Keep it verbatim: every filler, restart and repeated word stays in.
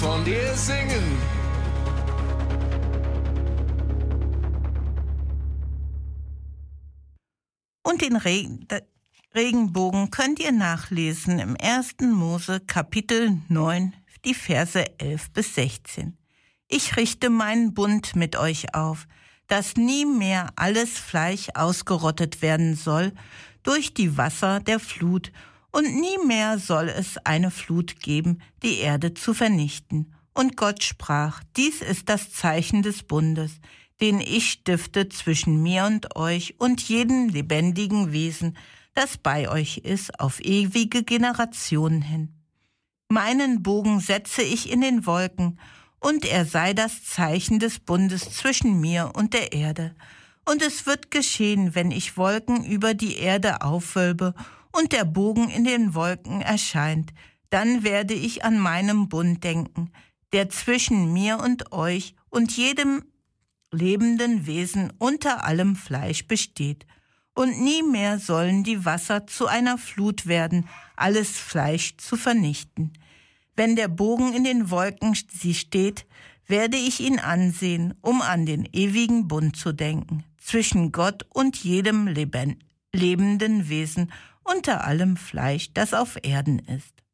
von dir singen. Und den Regen, Regenbogen könnt ihr nachlesen im ersten Mose Kapitel neun, die Verse elf bis sechzehn. Ich richte meinen Bund mit euch auf, dass nie mehr alles Fleisch ausgerottet werden soll durch die Wasser der Flut, und nie mehr soll es eine Flut geben, die Erde zu vernichten. Und Gott sprach, dies ist das Zeichen des Bundes, den ich stifte zwischen mir und euch und jedem lebendigen Wesen, das bei euch ist, auf ewige Generationen hin. Meinen Bogen setze ich in den Wolken, und er sei das Zeichen des Bundes zwischen mir und der Erde. Und es wird geschehen, wenn ich Wolken über die Erde aufwölbe und der Bogen in den Wolken erscheint, dann werde ich an meinem Bund denken, der zwischen mir und euch und jedem lebenden Wesen unter allem Fleisch besteht. Und nie mehr sollen die Wasser zu einer Flut werden, alles Fleisch zu vernichten. Wenn der Bogen in den Wolken sie steht, werde ich ihn ansehen, um an den ewigen Bund zu denken, zwischen Gott und jedem leben, lebenden Wesen unter allem Fleisch, das auf Erden ist.